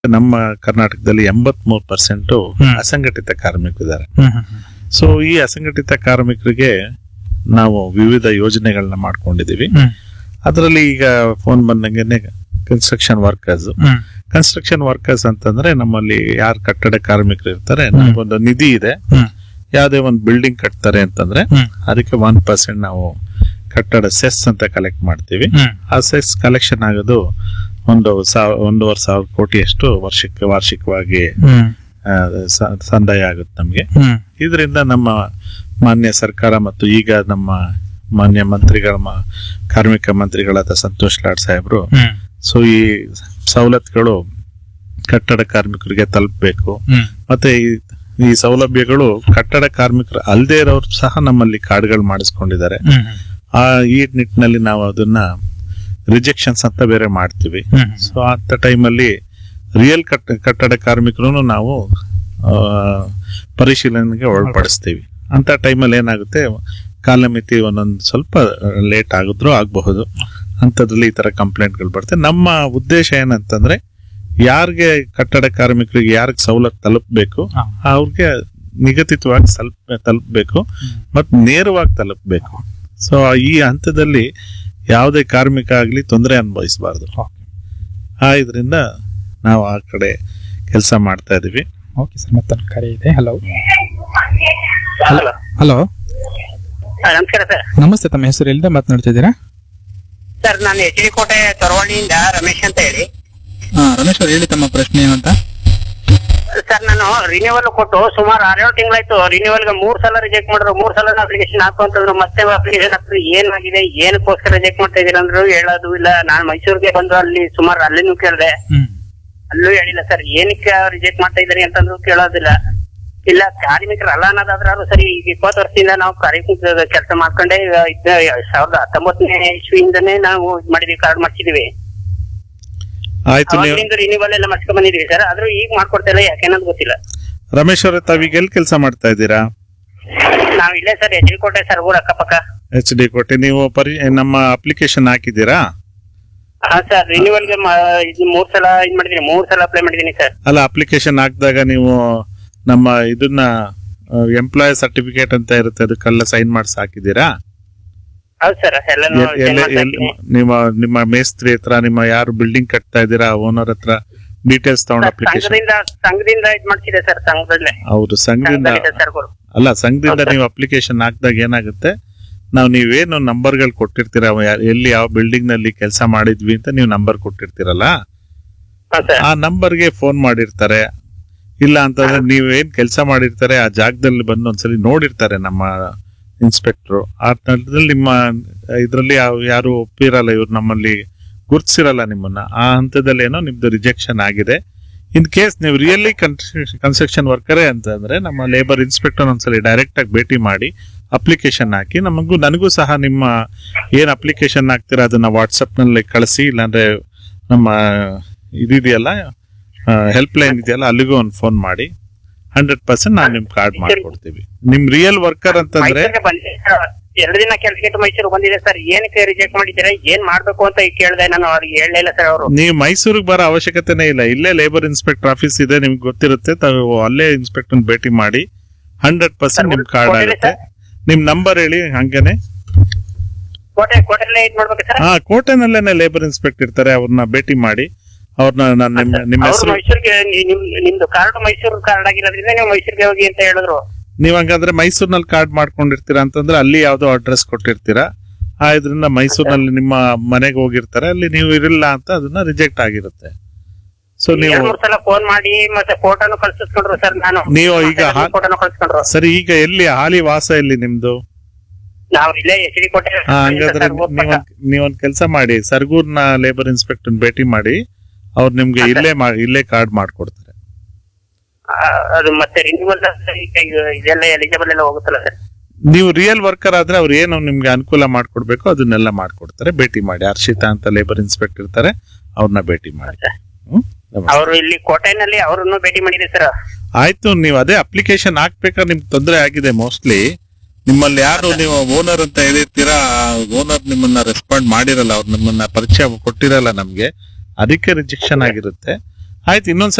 ನಮ್ಮ ಕರ್ನಾಟಕದಲ್ಲಿ 83% ಹ್ಮ್. ಅಸಂಘಟಿತ ಕಾರ್ಮಿಕರಿದ್ದಾರೆ. ಹ್ಮ್ ಹ್ಮ್ ಸೊ ಈ ಅಸಂಘಟಿತ ಕಾರ್ಮಿಕರಿಗೆ ನಾವು ವಿವಿಧ ಯೋಜನೆಗಳನ್ನ ಮಾಡ್ಕೊಂಡಿದೀವಿ. ಹ್ಮ್ ಅದರಲ್ಲಿ ಈಗ ಫೋನ್ ಬಂದಂಗೆನೆ ಕನ್ಸ್ಟ್ರಕ್ಷನ್ ವರ್ಕರ್ಸ್ ಹ್ಮ್ ಕನ್ಸ್ಟ್ರಕ್ಷನ್ ವರ್ಕರ್ಸ್ ಅಂತಂದ್ರೆ ನಮ್ಮಲ್ಲಿ ಯಾರು ಕಟ್ಟಡ ಕಾರ್ಮಿಕರು ಇರ್ತಾರೆ, ಹ್ಮ್. ನಮಗೊಂದು ನಿಧಿ ಇದೆ. ಹ್ಮ್ ಯಾವ್ದೇ ಒಂದು ಬಿಲ್ಡಿಂಗ್ ಕಟ್ತಾರೆ ಅಂತಂದ್ರೆ ಹ್ಮ್ ಅದಕ್ಕೆ 1% ನಾವು ಕಟ್ಟಡ ಸೆಸ್ ಅಂತ ಕಲೆಕ್ಟ್ ಮಾಡ್ತೀವಿ. ಹ್ಮ್ ಆ ಸೆಸ್ ಕಲೆಕ್ಷನ್ ಆಗೋದು 1,500 ಕೋಟಿಯಷ್ಟು ವಾರ್ಷಿಕವಾಗಿ ಹ್ಮ್ ಸಂದಾಯ ಆಗುತ್ತೆ ನಮ್ಗೆ. ಹ್ಮ್ ಇದರಿಂದ ನಮ್ಮ ಮಾನ್ಯ ಸರ್ಕಾರ ಮತ್ತು ಈಗ ನಮ್ಮ ಮಾನ್ಯ ಕಾರ್ಮಿಕ ಮಂತ್ರಿಗಳಾದ ಸಂತೋಷ್ ಲಾಡ್ ಸಾಹೇಬ್ರು ಹ್ಮ್ ಸೊ ಈ ಸವಲತ್ತುಗಳು ಕಟ್ಟಡ ಕಾರ್ಮಿಕರಿಗೆ ತಲುಪಬೇಕು. ಹ್ಮ್ ಮತ್ತೆ ಈ ಸೌಲಭ್ಯಗಳು ಕಟ್ಟಡ ಕಾರ್ಮಿಕರು ಅಲ್ಲದೆ ಇರೋರು ಸಹ ನಮ್ಮಲ್ಲಿ ಕಾರ್ಡ್ಗಳು ಮಾಡಿಸ್ಕೊಂಡಿದ್ದಾರೆ. ಹ್ಮ್ ಈ ನಿಟ್ಟಿನಲ್ಲಿ ನಾವು ಅದನ್ನ ರಿಜೆಕ್ಷನ್ಸ್ ಅಂತ ಬೇರೆ ಮಾಡ್ತೀವಿ. ಹ್ಮ್ ಸೊ ಅಂತ ಟೈಮಲ್ಲಿ ರಿಯಲ್ ಕಟ್ಟಡ ಕಾರ್ಮಿಕರು ನಾವು ಪರಿಶೀಲನೆಗೆ ಒಳಪಡಿಸ್ತೀವಿ. ಅಂತ ಟೈಮಲ್ಲಿ ಏನಾಗುತ್ತೆ, ಕಾಲಮಿತಿ ಒಂದೊಂದು ಸ್ವಲ್ಪ ಲೇಟ್ ಆಗಿದ್ರು ಆಗಬಹುದು. ಅಂಥದ್ರಲ್ಲಿ ಈ ತರ ಕಂಪ್ಲೇಂಟ್ಗಳು ಬರ್ತವೆ. ನಮ್ಮ ಉದ್ದೇಶ ಏನಂತಂದ್ರೆ ಯಾರಿಗೆ ಕಟ್ಟಡ ಕಾರ್ಮಿಕರಿಗೆ ಯಾರಿಗೆ ಸವಲತ್ತು ತಲುಪಬೇಕು ಹಾ. ಅವ್ರಿಗೆ ನಿಗದಿತವಾಗಿ ತಲುಪಬೇಕು ಮತ್ತು ನೇರವಾಗಿ ತಲುಪಬೇಕು. ಸೊ ಈ ಹಂತದಲ್ಲಿ ಯಾವುದೇ ಕಾರ್ಮಿಕ ಆಗ್ಲಿ ತೊಂದರೆ ಅನುಭವಿಸಬಾರ್ದು. ಇದರಿಂದ ನಾವು ಆ ಕಡೆ ಕೆಲಸ ಮಾಡ್ತಾ ಇದೀವಿ. ಓಕೆ ಸರ್, ಮತ್ತೊಂದು ಕರೆ ಇದೆ. ಹಲೋ ಹಲೋ ಹಲೋ ನಮಸ್ಕಾರ ಸರ್. ನಮಸ್ತೆ, ತಮ್ಮ ಹೆಸರು ಎಲ್ಲಿಂದ ಮಾತನಾಡ್ತಿದ್ದೀರಾ? ಸರ್ ನಾನು ಎಚ್ ಡಿ ಕೋಟೆ ತೊರವಳ್ಳಿಯಿಂದ ರಮೇಶ್ ಅಂತ ಹೇಳಿ. ರಮೇಶ್ ಅವ್ರು ಹೇಳಿ ತಮ್ಮ ಪ್ರಶ್ನೆ ಏನಂತ. ಸರ್ ನಾನು ರಿನ್ಯೂವಲ್ ಕೊಟ್ಟು ಸುಮಾರು 6-7 ತಿಂಗಳಾಯ್ತು. ರಿನ್ಯೂವಲ್ ಗೆ 3 ಸಲ ರಿಜೆಕ್ಟ್ ಮಾಡಿದ್ರು. 3 ಸಲ ಅಪ್ಲಿಕೇಶನ್ ಹಾಕು ಅಂತಂದ್ರು. ಮತ್ತೆ ಅಪ್ಲಿಕೇಶನ್ ಹಾಕಿದ್ರು. ಏನಾಗಿದೆ, ಏನಕ್ಕೋಸ್ಕರ ರಿಜೆಕ್ಟ್ ಮಾಡ್ತಾ ಇದೀರ ಅಂದ್ರು ಹೇಳೋದು ಇಲ್ಲ. ನಾನು ಮೈಸೂರಿಗೆ ಬಂದು ಅಲ್ಲಿ ಸುಮಾರು ಅಲ್ಲಿನೂ ಕೇಳಿದೆ, ಅಲ್ಲೂ ಹೇಳಿಲ್ಲ ಸರ್. ಏನಕ್ಕೆ ರಿಜೆಕ್ಟ್ ಮಾಡ್ತಾ ಇದಾರೆ ಅಂತಂದ್ರು ಕೇಳೋದಿಲ್ಲ. ಇಲ್ಲ ಕಾರ್ಮಿಕರು ಅಲ್ಲ ಅನ್ನೋದಾದ್ರೂ ಸರಿ. ಈಗ 20 ವರ್ಷದಿಂದ ನಾವು ಕಾರ್ಮಿಕ ಕೆಲಸ ಮಾಡ್ಕೊಂಡೆ 2019ನೇ ಇಸ್ವಿಯಿಂದನೇ ನಾವು ಇದ್ ಮಾಡಿದೀವಿ, ಕಾರ್ಡ್ ಮಾಡ್ಸಿದೀವಿ. ಆಯ್ತು, ನೀವು ಅವಾಗಿಂದ ರಿನ್ಯೂವಲ್ ಎಲ್ಲ ಮಾಡ್ಸ್ಕೊಂಡ್ ಬಂದಿದೀವಿ ಸರ್. ಆದ್ರೂ ಈಗ ಮಾಡ್ಕೊಡ್ತಾ ಇಲ್ಲ, ಯಾಕೆನ್ನೋದು ಗೊತ್ತಿಲ್ಲ. ರಮೇಶ್ ಅವರೇ, ತಾವೀಗ ಎಲ್ಲಿ ಕೆಲಸ ಮಾಡ್ತಾ ಇದ್ದೀರಾ? ನಾವ್ ಇಲ್ಲೇ ಸರ್ ಎಚ್ ಡಿ ಕೋಟೆ ಸರ್, ಊರ ಅಕ್ಕಪಕ್ಕ. HD ಕೋಟೆ. ನೀವು ನಮ್ಮ ಅಪ್ಲಿಕೇಶನ್ ಹಾಕಿದ್ದೀರಾ? ಹಾ ಸರ್, ರಿನ್ಯೂವಲ್ ಗೆ 3 ಸಲ ಇದ್ ಮಾಡಿದೀನಿ. 3 ಸಲ ಅಪ್ಲೈ ಮಾಡಿದೀನಿ ಸರ್. ಅಲ್ಲ, ಅಪ್ಲಿಕೇಶನ್ ಹಾಕಿದಾಗ ನೀವು ನಮ್ಮ ಇದನ್ನ ಎಂಪ್ಲಾಯ್ ಸರ್ಟಿಫಿಕೇಟ್ ಅಂತ ಇರುತ್ತೆ, ಅದಕ್ಕೆಲ್ಲ ಸೈನ್ ಮಾಡಿಸಿ ಹಾಕಿದ್ದೀರಾ? ಹೌದು ಸರ್, ಎಲ್ಲ ನಿಮ್ಮ ಮೇಸ್ತ್ರಿ ಹತ್ರ, ನಿಮ್ಮ ಯಾರು ಬಿಲ್ಡಿಂಗ್ ಕಟ್ತಾ ಇದ್ದೀರಾ ಓನರ್ ಹತ್ರ ಡೀಟೇಲ್ಸ್ ತಗೊಂಡು ಅಪ್ಲಿಕೇಶನ್ ಸಂಘದಿಂದ ಇದ್ ಮಾಡ್ಸಿದೆ ಸರ್. ಸಂಘದಲ್ಲೇ. ಹೌದು, ಸಂಘದಿಂದ ಅಲ್ಲ, ಸಂಘದಿಂದ ನೀವು ಅಪ್ಲಿಕೇಶನ್ ಹಾಕಿದಾಗ ಏನಾಗುತ್ತೆ, ನೀವೇನು ನಂಬರ್ಗಳು ಕೊಟ್ಟಿರ್ತೀರ, ಎಲ್ಲಿ ಯಾವ ಬಿಲ್ಡಿಂಗ್ ನಲ್ಲಿ ಕೆಲಸ ಮಾಡಿದ್ವಿ ಅಂತ ನೀವು ನಂಬರ್ ಕೊಟ್ಟಿರ್ತೀರಲ್ಲ, ಆ ನಂಬರ್ಗೆ ಫೋನ್ ಮಾಡಿರ್ತಾರೆ. ಇಲ್ಲ ಅಂತಂದ್ರೆ ನೀವೇನ್ ಕೆಲಸ ಮಾಡಿರ್ತಾರೆ ಆ ಜಾಗದಲ್ಲಿ ಬಂದು ಒಂದ್ಸಲಿ ನೋಡಿರ್ತಾರೆ ನಮ್ಮ ಇನ್ಸ್ಪೆಕ್ಟರ್. ಆ ನಂತರದಲ್ಲಿ ನಿಮ್ಮ ಇದ್ರಲ್ಲಿ ಯಾರು ಒಪ್ಪಿರಲ್ಲ, ಇವ್ರು ನಮ್ಮಲ್ಲಿ ಗುರ್ತಿಸಿರಲ್ಲ ನಿಮ್ಮನ್ನ. ಆ ಹಂತದಲ್ಲಿ ಏನೋ ನಿಮ್ದು ರಿಜೆಕ್ಷನ್ ಆಗಿದೆ. ಇನ್ ಕೇಸ್ ನೀವು ರಿಯಲಿ ಕನ್ಸ್ಟ್ರಕ್ಷನ್ ವರ್ಕರೇ ಅಂತಂದ್ರೆ ನಮ್ಮ ಲೇಬರ್ ಇನ್ಸ್ಪೆಕ್ಟರ್ ಒಂದ್ಸಲಿ ಡೈರೆಕ್ಟ್ ಆಗಿ ಭೇಟಿ ಮಾಡಿ ಅಪ್ಲಿಕೇಶನ್ ಹಾಕಿ, ನನಗೂ ಸಹ ನಿಮ್ಮ ಏನ್ ಅಪ್ಲಿಕೇಶನ್ ಹಾಕ್ತೀರಾ ಅದನ್ನ ವಾಟ್ಸಪ್ ನಲ್ಲಿ ಕಳಿಸಿ. ಇಲ್ಲಾಂದ್ರೆ ನಮ್ಮ ಇದೆಯಲ್ಲ ಹೆಲ್ಪ್ ಲೈನ್ ಇದೆಯಲ್ಲ, ಅಲ್ಲಿಗೂ ಒಂದು ಫೋನ್ ಮಾಡಿ 100% ನಾವು ನಿಮ್ ಕಾರ್ಡ್ ಮಾಡ್ಕೊಡ್ತೀವಿ. ನಿಮ್ ರಿಯಲ್ ವರ್ಕರ್ ಅಂತಂದ್ರೆ 2 ದಿನ ಕೆಲ್ಸಕ್ಕೆ ಮೈಸೂರು ಬಂದಿದೆ ಸರ್. ಏನಕ್ಕೆ ರಿಜೆಕ್ಟ್ ಮಾಡಿದ್ದೀರಾ, ಏನ್ ಮಾಡ್ಬೇಕು ಅಂತ ಕೇಳಿದೆ. ನಾನು ಅವ್ರಿಗೆ ಹೇಳಲಿಲ್ಲ ಸರ್. ಅವರು ನೀವು ಮೈಸೂರಿಗೆ ಬರೋ ಅವಶ್ಯಕತೆನೇ ಇಲ್ಲ, ಇಲ್ಲೇ ಲೇಬರ್ ಇನ್ಸ್ಪೆಕ್ಟರ್ ಆಫೀಸ್ ಇದೆ, ನಿಮ್ಗೆ ಗೊತ್ತಿರುತ್ತೆ. ತಾವು ಅಲ್ಲೇ ಇನ್ಸ್ಪೆಕ್ಟರ್ ಭೇಟಿ ಮಾಡಿ 100% ನಿಮ್ ಕಾರ್ಡ್ ಆಗುತ್ತೆ. ನಿಮ್ ನಂಬರ್ ಹೇಳಿ. ಹಂಗೇನೆ ಕೋಟೆಲ್ಲೇ ಇದ್ ಮಾಡ್ಬೇಕು ಸರ್. ಕೋಟೆನಲ್ಲೇನೆ ಲೇಬರ್ ಇನ್ಸ್ಪೆಕ್ಟರ್ ಇರ್ತಾರೆ, ಅವ್ರನ್ನ ಭೇಟಿ ಮಾಡಿ. ಅವ್ರನ್ನ ನಿಮ್ಮ ಹೆಸರು, ಮೈಸೂರಿಗೆ ನಿಮ್ದು ಕಾರ್ಡ್ ಮೈಸೂರು ಕಾರ್ಡ್ ಆಗಿರೋದ್ರಿಂದ ನೀವು ಮೈಸೂರಿಗೆ ಹೋಗಿ ಅಂತ ಹೇಳಿದ್ರು. ನೀವ್ ಹಂಗಂದ್ರೆ ಮೈಸೂರಿನಲ್ಲಿ ಕಾರ್ಡ್ ಮಾಡ್ಕೊಂಡಿರ್ತೀರಾ ಅಂತಂದ್ರೆ ಅಲ್ಲಿ ಯಾವ್ದೋ ಅಡ್ರೆಸ್ ಕೊಟ್ಟಿರ್ತೀರಾ. ಇದರಿಂದ ಮೈಸೂರಿನಲ್ಲಿ ನಿಮ್ಮ ಮನೆಗೆ ಹೋಗಿರ್ತಾರೆ, ಅಲ್ಲಿ ನೀವು ಇರಿಲ್ಲ ಅಂತ ಅದನ್ನ ರಿಜೆಕ್ಟ್ ಆಗಿರುತ್ತೆ. ಸೊ ನೀವು 2-3 ಸಲ ಫೋನ್ ಮಾಡಿ ಮತ್ತೆ ಫೋಟೋನು ಕಳ್ಸಿಸ್ಕೊಂಡ್ರು ಸರ್. ನೀವು ಈಗ ಫೋಟೋನು ಕಳ್ಸ್ಕೊಂಡ್ರು. ಸರಿ, ಈಗ ಎಲ್ಲಿ ಹಾಲಿ ವಾಸ ಎಲ್ಲಿ ನಿಮ್ದು? ನಾವು ಇಲ್ಲೇ ಎಚ್ ಡಿ ಕೋಟೆ. ಹಂಗಾದ್ರೆ ನೀವೊಂದ್ ಕೆಲಸ ಮಾಡಿ, ಸರ್ಗೂರ್ನ ಲೇಬರ್ ಇನ್ಸ್ಪೆಕ್ಟರ್ ಭೇಟಿ ಮಾಡಿ, ಅವ್ರು ನಿಮ್ಗೆ ಇಲ್ಲೇ ಕಾರ್ಡ್ ಮಾಡ್ಕೊಡ್ತಾರೆ. ಅದು ಮತ್ತೆ ರಿನ್ಯೂವಲ್ ಇದೆಲ್ಲ ಎಲಿಜಿಬಲ್ ಎಲ್ಲ ಹೋಗುತ್ತಲ್ಲ ಸರ್. ನೀವು ರಿಯಲ್ ವರ್ಕರ್ ಆದ್ರೆ ಅವ್ರು ಏನು ನಿಮ್ಗೆ ಅನುಕೂಲ ಮಾಡ್ಕೊಡ್ಬೇಕು ಅದನ್ನೆಲ್ಲ ಮಾಡ್ಕೊಡ್ತಾರೆ. ಭೇಟಿ ಮಾಡಿ. ಹರ್ಷಿತಾ ಅಂತ ಲೇಬರ್ ಇನ್ಸ್ಪೆಕ್ಟರ್ ಇರ್ತಾರೆ, ಅವ್ರನ್ನ ಭೇಟಿ ಮಾಡಿ. ಅವರು ಇಲ್ಲಿ ಕೋಟೆನಲ್ಲಿ ಅವ್ರನ್ನು ಭೇಟಿ ಮಾಡಿದೆ ಸರ್. ಆಯ್ತು, ನೀವು ಅದೇ ಅಪ್ಲಿಕೇಶನ್ ಹಾಕ್ಬೇಕಾದ್ರೆ ನಿಮ್ಗೆ ತೊಂದರೆ ಆಗಿದೆ ಮೋಸ್ಟ್ಲಿ. ನಿಮ್ಮಲ್ಲಿ ಯಾರು ನೀವು ಓನರ್ ಅಂತ ಹೇಳಿರ್ತೀರಾ, ಓನರ್ ನಿಮ್ಮನ್ನ ರೆಸ್ಪಾಂಡ್ ಮಾಡಿರಲ್ಲ, ಅವ್ರು ನಿಮ್ಮನ್ನ ಪರಿಚಯ ಕೊಟ್ಟಿರಲ್ಲ ನಮ್ಗೆ, ಅದಕ್ಕೆ ರಿಜೆಕ್ಷನ್ ಆಗಿರುತ್ತೆ. ಆಯ್ತು ಇನ್ನೊಂದ್